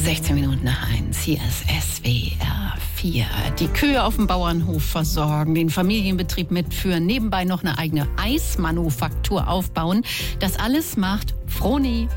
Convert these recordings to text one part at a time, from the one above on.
16:01, hier ist SWR 4. Die Kühe auf dem Bauernhof versorgen, den Familienbetrieb mitführen, nebenbei noch eine eigene Eismanufaktur aufbauen. Das alles macht Vroni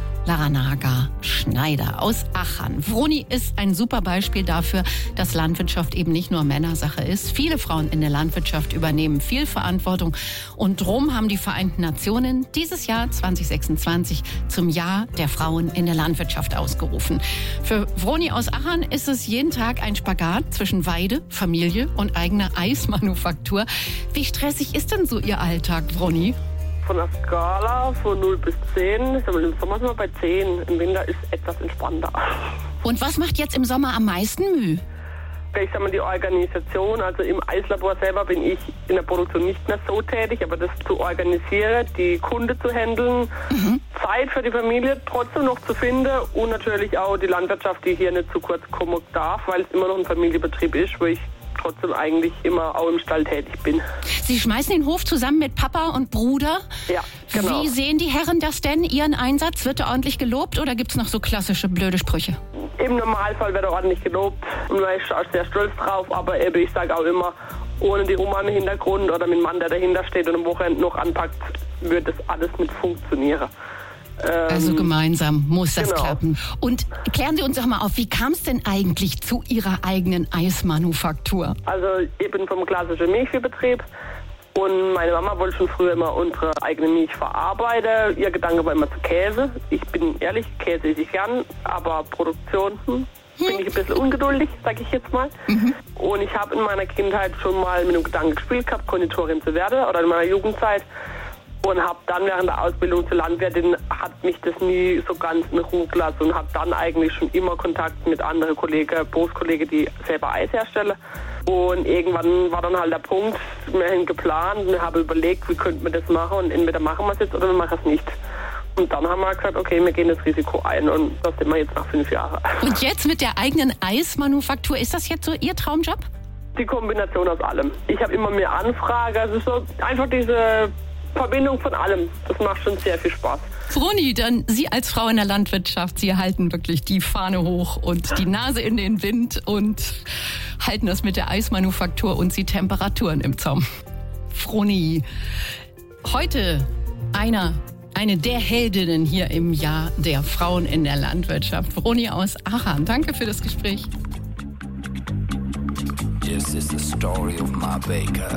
Larranaga-Schneider aus Achern. Vroni ist ein super Beispiel dafür, dass Landwirtschaft eben nicht nur Männersache ist. Viele Frauen in der Landwirtschaft übernehmen viel Verantwortung. Und drum haben die Vereinten Nationen dieses Jahr 2026 zum Jahr der Frauen in der Landwirtschaft ausgerufen. Für Vroni aus Achern ist es jeden Tag ein Spagat zwischen Weide, Familie und eigener Eismanufaktur. Wie stressig ist denn so Ihr Alltag, Vroni? Von der Skala von 0 bis 10, im Sommer sind wir bei 10, im Winter ist etwas entspannter. Und was macht jetzt im Sommer am meisten Mühe? Ich sag mal, die Organisation, also im Eislabor selber bin ich in der Produktion nicht mehr so tätig, aber das zu organisieren, die Kunde zu handeln, Zeit für die Familie trotzdem noch zu finden und natürlich auch die Landwirtschaft, die hier nicht zu kurz kommen darf, weil es immer noch ein Familienbetrieb ist, wo ich trotzdem eigentlich immer auch im Stall tätig bin. Sie schmeißen den Hof zusammen mit Papa und Bruder? Ja, genau. Wie sehen die Herren das denn, Ihren Einsatz? Wird er ordentlich gelobt oder gibt es noch so klassische blöde Sprüche? Im Normalfall wird er ordentlich gelobt und man ist auch sehr stolz drauf, aber eben, ich sage auch immer, ohne die Oma im Hintergrund oder mit dem Mann, der dahinter steht und am Wochenende noch anpackt, wird das alles nicht funktionieren. Also gemeinsam muss das genau. klappen. Und klären Sie uns doch mal auf, wie kam es denn eigentlich zu Ihrer eigenen Eismanufaktur? Also ich bin vom klassischen Milchviehbetrieb und meine Mama wollte schon früher immer unsere eigene Milch verarbeiten. Ihr Gedanke war immer zu Käse. Ich bin ehrlich, Käse esse ich gern, aber Produktion bin ich ein bisschen ungeduldig, sag ich jetzt mal. Und ich habe in meiner Kindheit schon mal mit dem Gedanken gespielt gehabt, Konditorin zu werden oder in meiner Jugendzeit. Und habe dann während der Ausbildung zur Landwirtin, hat mich das nie so ganz in Ruhe gelassen und habe dann eigentlich schon immer Kontakt mit anderen Kollegen, Berufskollegen, die selber Eis herstellen. Und irgendwann war dann halt der Punkt, wir haben geplant, wir haben überlegt, wie könnten wir das machen und entweder machen wir es jetzt oder wir machen es nicht. Und dann haben wir gesagt, okay, wir gehen das Risiko ein und das sind wir jetzt nach 5 Jahren. Und jetzt mit der eigenen Eismanufaktur, ist das jetzt so Ihr Traumjob? Die Kombination aus allem. Ich habe immer mehr Anfragen, also so einfach diese Verbindung von allem. Das macht schon sehr viel Spaß. Vroni, dann Sie als Frau in der Landwirtschaft, Sie halten wirklich die Fahne hoch und die Nase in den Wind und halten das mit der Eismanufaktur und die Temperaturen im Zaum. Vroni, heute eine der Heldinnen hier im Jahr der Frauen in der Landwirtschaft. Vroni aus Achern, danke für das Gespräch. This is the story of my baker.